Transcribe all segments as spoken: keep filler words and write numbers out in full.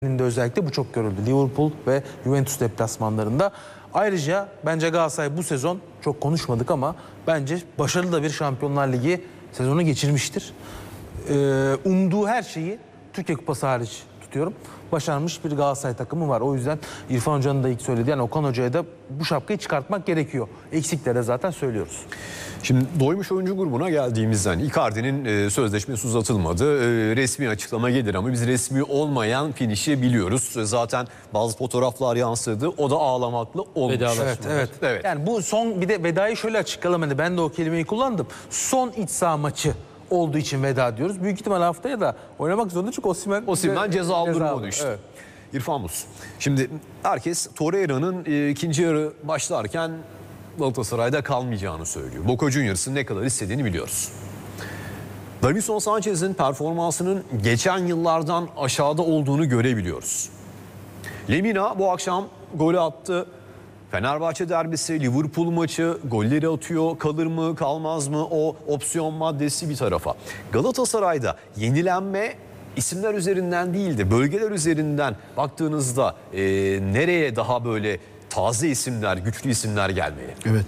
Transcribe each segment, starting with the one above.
de özellikle bu çok görüldü. Liverpool ve Juventus deplasmanlarında. Ayrıca bence Galatasaray bu sezon çok konuşmadık ama bence başarılı da bir Şampiyonlar Ligi sezonu geçirmiştir. Ee, umduğu her şeyi Türkiye Kupası hariç tutuyorum. Başarmış bir Galatasaray takımı var. O yüzden İrfan Hoca'nın da ilk söylediği, yani Okan Hoca'ya da bu şapkayı çıkartmak gerekiyor. Eksiklere zaten söylüyoruz. Şimdi doymuş oyuncu grubuna geldiğimizden Icardi'nin e, sözleşmesi uzatılmadı. E, resmi açıklama gelir ama biz resmi olmayan finişi biliyoruz. Zaten bazı fotoğraflar yansıdı. O da ağlamaklı olmuş. Evet, evet, evet. Yani bu son, bir de vedayı şöyle açıklayalım. Hani ben de o kelimeyi kullandım. Son iç saha maçı olduğu için veda diyoruz. Büyük ihtimal haftaya da oynamak zorunda çünkü Osimhen Osimhen ceza aldırma düştü. Evet. İrfan Buz. Şimdi herkes Torreira'nın e, ikinci yarı başlarken Galatasaray'da kalmayacağını söylüyor. Boca Juniors'ın ne kadar istediğini biliyoruz. Davinson Sanchez'in performansının geçen yıllardan aşağıda olduğunu görebiliyoruz. Lemina bu akşam golü attı. Fenerbahçe derbisi, Liverpool maçı, golleri atıyor. Kalır mı, kalmaz mı? O opsiyon maddesi bir tarafa. Galatasaray'da yenilenme isimler üzerinden değil de bölgeler üzerinden baktığınızda e, nereye daha böyle taze isimler, güçlü isimler gelmeli? Evet.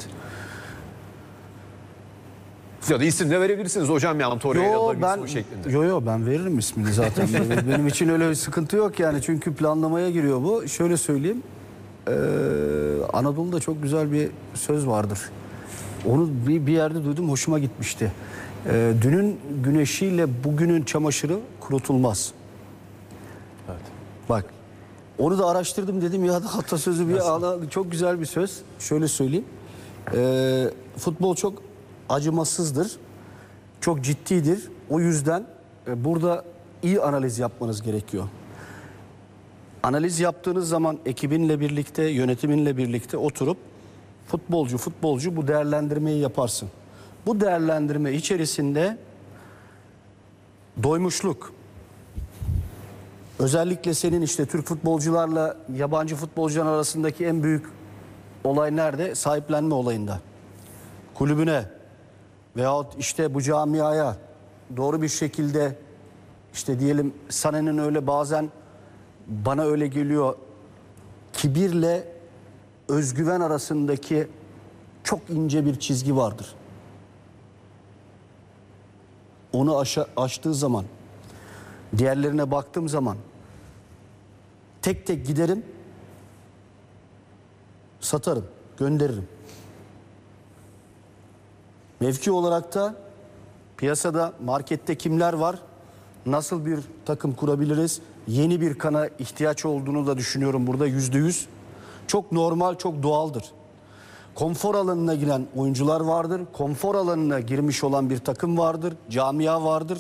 Ya da isim de verebilirsiniz hocam, yani Torreira, Yo ben şeklinde. yo yo ben veririm ismini zaten. Benim için öyle bir sıkıntı yok yani, çünkü planlamaya giriyor bu. Şöyle söyleyeyim. Ee, Anadolu'da çok güzel bir söz vardır. Onu bir, bir yerde duydum, hoşuma gitmişti. Ee, dünün güneşiyle bugünün çamaşırı kurutulmaz. Evet. Bak, onu da araştırdım, dedim ya da atasözü bir ana, çok güzel bir söz. Şöyle söyleyeyim. Ee, futbol çok acımasızdır. Çok ciddidir. O yüzden e, burada iyi analiz yapmanız gerekiyor. Analiz yaptığınız zaman ekibinle birlikte, yönetiminle birlikte oturup futbolcu futbolcu bu değerlendirmeyi yaparsın. Bu değerlendirme içerisinde doymuşluk, özellikle senin işte Türk futbolcularla yabancı futbolcular arasındaki en büyük olay nerede? Sahiplenme olayında. Kulübüne veyahut işte bu camiaya doğru bir şekilde, işte diyelim Sané'nin öyle bazen, bana öyle geliyor, kibirle özgüven arasındaki çok ince bir çizgi vardır. Onu aşa, aştığı zaman, diğerlerine baktığım zaman tek tek giderim, satarım, gönderirim. Mevki olarak da piyasada, markette kimler var, nasıl bir takım kurabiliriz, yeni bir kana ihtiyaç olduğunu da düşünüyorum burada yüzde yüz. Çok normal, çok doğaldır. Konfor alanına giren oyuncular vardır. Konfor alanına girmiş olan bir takım vardır. Camia vardır.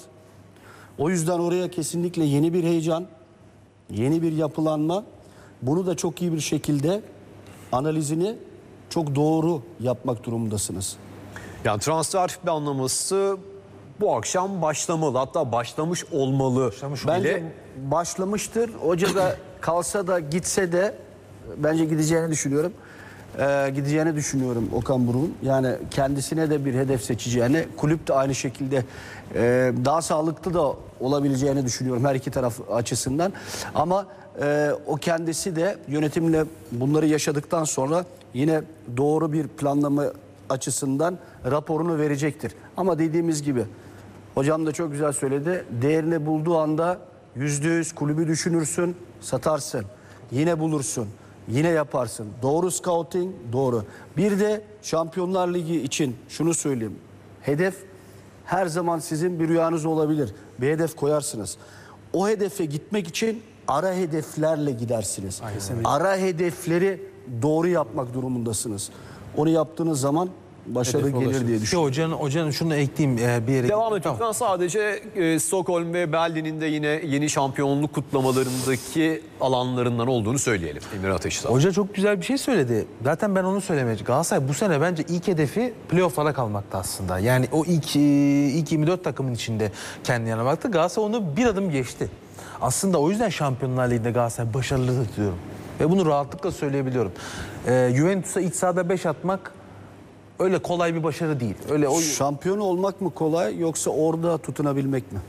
O yüzden oraya kesinlikle yeni bir heyecan, yeni bir yapılanma. Bunu da çok iyi bir şekilde analizini çok doğru yapmak durumundasınız. Yani transfer planlaması bu akşam başlamalı. Hatta başlamış olmalı. Başlamış Bence bile. başlamıştır. Hoca da kalsa da gitse de bence gideceğini düşünüyorum. Ee, gideceğini düşünüyorum Okan Buruk'un. Yani kendisine de bir hedef seçeceğini, kulüp de aynı şekilde e, daha sağlıklı da olabileceğini düşünüyorum her iki taraf açısından. Ama e, o kendisi de yönetimle bunları yaşadıktan sonra yine doğru bir planlama açısından raporunu verecektir. Ama dediğimiz gibi, hocam da çok güzel söyledi, değerini bulduğu anda yüzde yüz kulübü düşünürsün, satarsın, yine bulursun, yine yaparsın. Doğru scouting, doğru. Bir de Şampiyonlar Ligi için şunu söyleyeyim. Hedef her zaman sizin bir rüyanız olabilir. Bir hedef koyarsınız. O hedefe gitmek için ara hedeflerle gidersiniz. Aynen. Ara hedefleri doğru yapmak durumundasınız. Onu yaptığınız zaman başarı Hedefe gelir ulaşın. diye Ki düşünüyorum. hocanın, hocanın şunu ekleyeyim eğer bir yere... Devam Tamam. ettikten sadece e, Stockholm ve Berlin'in de yine yeni şampiyonluk kutlamalarındaki alanlarından olduğunu söyleyelim. Emir Ateşdağ. Hoca çok güzel bir şey söyledi. Zaten ben onu söylemeye. Galatasaray bu sene bence ilk hedefi playoff'lara kalmakta aslında. Yani o ilk, ilk yirmi dört takımın içinde kendine yana baktı. Galatasaray onu bir adım geçti. Aslında o yüzden Şampiyonlar Ligi'nde Galatasaray başarılı diyorum. Ve bunu rahatlıkla söyleyebiliyorum. Ee, Juventus'a iç sahada beş atmak öyle kolay bir başarı değil. Öyle o Şampiyon olmak mı kolay, yoksa orada tutunabilmek mi?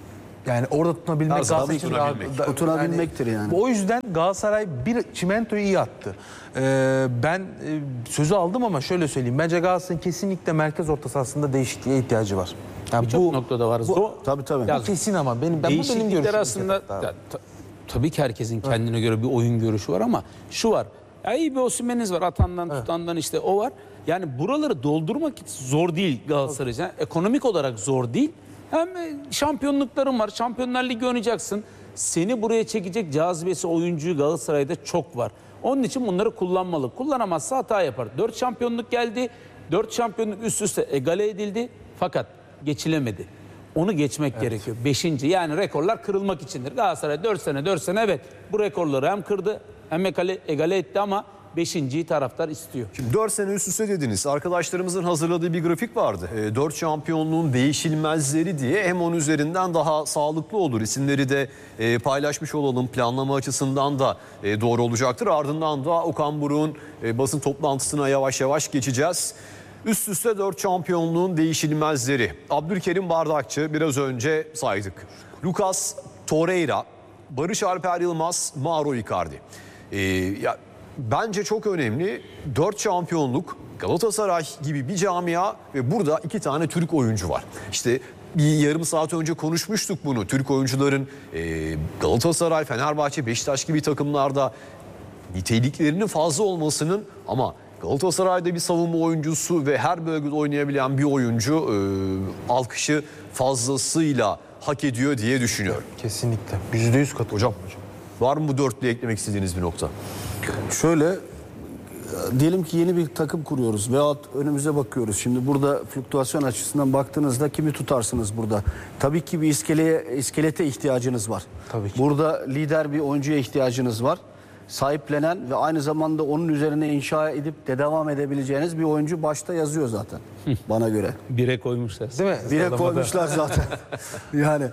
Yani orada tutunabilmek Her zaman Galatasaray için tutunabilmek. daha- da- Tutunabilmektir yani. O yüzden Galatasaray bir çimentoyu iyi attı. Ee, ben e, sözü aldım ama şöyle söyleyeyim. Bence Galatasaray'ın kesinlikle merkez orta sahasında değişikliğe ihtiyacı var. Yani Birçok noktada var. bu- O, Tabii tabii. Ya, Bu kesin ama benim ben bu benim değişiklikler görüşüm. aslında Ya, ya, ta- tabii ki herkesin kendine göre bir oyun görüşü var ama şu var. Ya iyi bir Osimhen'iniz var. Atandan tutandan işte o var. Yani buraları doldurmak zor değil Galatasaray için. Yani ekonomik olarak zor değil. Hem şampiyonlukların var. Şampiyonlar Ligi oynayacaksın. Seni buraya çekecek cazibesi oyuncuyu Galatasaray'da çok var. Onun için bunları kullanmalı. Kullanamazsa hata yapar. Dört şampiyonluk geldi. Dört şampiyonluk üst üste egale edildi. Fakat geçilemedi. Onu geçmek gerekiyor. Beşinci yani rekorlar kırılmak içindir. Galatasaray dört sene dört sene evet bu rekorları hem kırdı hem egale, egale etti ama beşinciyi taraftar istiyor. Şimdi dört sene üst üste dediniz. Arkadaşlarımızın hazırladığı bir grafik vardı. E, dört şampiyonluğun değişilmezleri diye hem onun üzerinden daha sağlıklı olur. İsimleri de e, paylaşmış olalım. Planlama açısından da e, doğru olacaktır. Ardından da Okan Buruk'un e, basın toplantısına yavaş yavaş geçeceğiz. Üst üste dört şampiyonluğun değişilmezleri. Abdülkerim Bardakçı biraz önce saydık. Lucas Torreira, Barış Alper Yılmaz, Mauro Icardi. Ee, ya bence çok önemli. Dört şampiyonluk, Galatasaray gibi bir camia ve burada iki tane Türk oyuncu var. İşte bir yarım saat önce konuşmuştuk bunu. Türk oyuncuların e, Galatasaray, Fenerbahçe, Beşiktaş gibi takımlarda niteliklerinin fazla olmasının ama Galatasaray'da bir savunma oyuncusu ve her bölgede oynayabilen bir oyuncu e, alkışı fazlasıyla hak ediyor diye düşünüyorum. Kesinlikle. Yüzde yüz katılıyorum. Hocam var mı bu dörtlüye eklemek istediğiniz bir nokta? Şöyle diyelim ki yeni bir takım kuruyoruz veyahut önümüze bakıyoruz. Şimdi burada fluktuasyon açısından baktığınızda kimi tutarsınız burada? Tabii ki bir iskeleye, iskelete ihtiyacınız var. Tabii ki. Burada lider bir oyuncuya ihtiyacınız var. Sahiplenen ve aynı zamanda onun üzerine inşa edip de devam edebileceğiniz bir oyuncu başta yazıyor zaten bana göre. Bire koymuşlar. Değil mi? Bire Adama da- koymuşlar zaten. Yani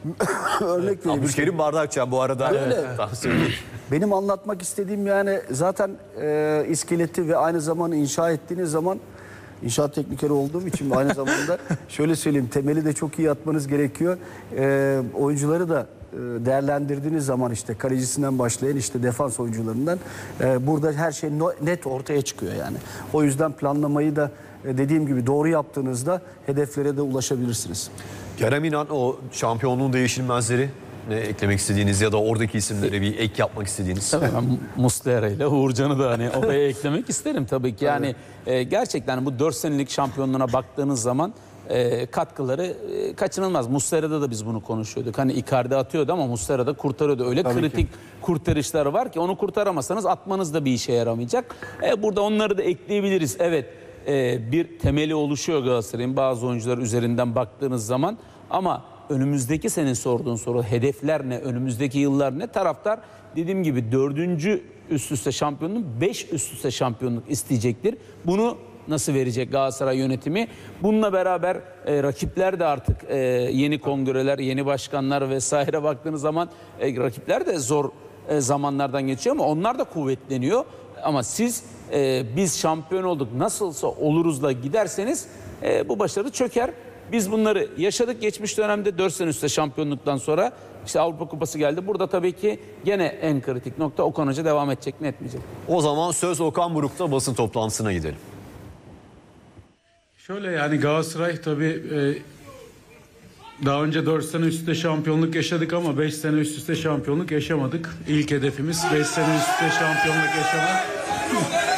örnek vereyim. Abdülkerim Bardakçı bu arada. Öyle. Evet, tamam, söyleyeyim. Benim anlatmak istediğim yani zaten e, iskeleti ve aynı zamanda inşa ettiğiniz zaman inşaat teknikeri olduğum için aynı zamanda şöyle söyleyeyim temeli de çok iyi atmanız gerekiyor. E, oyuncuları da e, değerlendirdiğiniz zaman işte kalecisinden başlayan işte defans oyuncularından e, burada her şey no, net ortaya çıkıyor yani. O yüzden planlamayı da e, dediğim gibi doğru yaptığınızda hedeflere de ulaşabilirsiniz. Kerem İnan o şampiyonluğun değişilmezleri ne eklemek istediğiniz ya da oradaki isimlere bir ek yapmak istediğiniz? Tabii ben Muslera ile Uğurcan'ı da hani oraya eklemek isterim tabii ki. Yani e, gerçekten bu dört senelik şampiyonluğuna baktığınız zaman e, katkıları e, kaçınılmaz. Muslera'da da biz bunu konuşuyorduk. Hani Icardi atıyordu ama Muslera da kurtarıyordu. Öyle Tabii kritik kurtarışları var ki onu kurtaramasanız atmanız da bir işe yaramayacak. E, burada onları da ekleyebiliriz. Evet e, bir temeli oluşuyor Galatasaray'ın bazı oyuncular üzerinden baktığınız zaman ama önümüzdeki senin sorduğun soru hedefler ne, önümüzdeki yıllar ne? Taraftar dediğim gibi dördüncü üst üste şampiyonluk, beş üst üste şampiyonluk isteyecektir. Bunu nasıl verecek Galatasaray yönetimi? Bununla beraber e, rakipler de artık e, yeni kongreler, yeni başkanlar vesaire baktığınız zaman e, rakipler de zor e, zamanlardan geçiyor ama onlar da kuvvetleniyor. Ama siz e, biz şampiyon olduk nasılsa oluruzla giderseniz e, bu başarı çöker. Biz bunları yaşadık geçmiş dönemde dört sene üstte şampiyonluktan sonra işte Avrupa Kupası geldi. Burada tabii ki gene en kritik nokta Okan Hoca devam edecek mi etmeyecek. O zaman söz Okan Buruk'ta basın toplantısına gidelim. Şöyle yani Galatasaray tabii e, daha önce dört sene üst üste şampiyonluk yaşadık ama beş sene üst üste şampiyonluk yaşamadık. İlk hedefimiz beş sene üst üste şampiyonluk yaşamak.